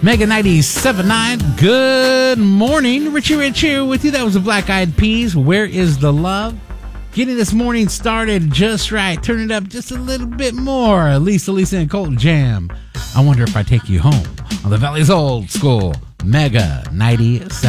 Mega 97.9. Good morning. Richie Rich here with you. That was the Black Eyed Peas. Where is the love? Getting this morning started just right. Turn it up just a little bit more. Lisa and Colton Jam. I wonder if I take you home on the Valley's old school Mega 97.